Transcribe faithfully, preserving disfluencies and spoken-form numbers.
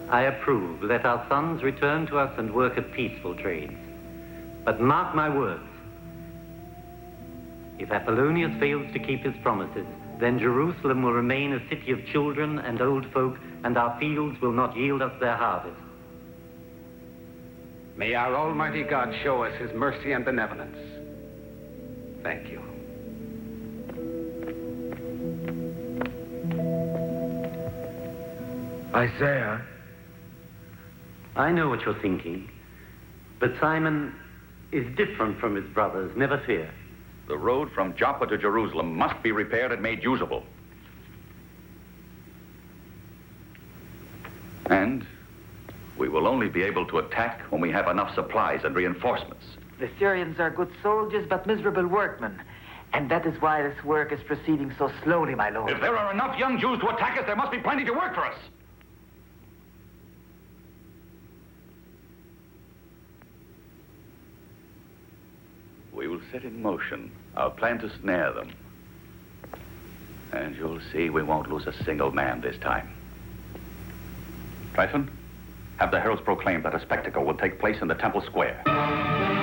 I approve. Let our sons return to us and work at peaceful trades. But mark my words. If Apollonius fails to keep his promises, then Jerusalem will remain a city of children and old folk, and our fields will not yield us their harvest. May our Almighty God show us his mercy and benevolence. Thank you. Isaiah. I know what you're thinking, but Simon is different from his brothers, never fear. The road from Joppa to Jerusalem must be repaired and made usable. And we will only be able to attack when we have enough supplies and reinforcements. The Syrians are good soldiers, but miserable workmen. And that is why this work is proceeding so slowly, my lord. If there are enough young Jews to attack us, there must be plenty to work for us. We will set in motion our plan to snare them. And you'll see we won't lose a single man this time. Tryphon, have the heralds proclaim that a spectacle will take place in the temple square.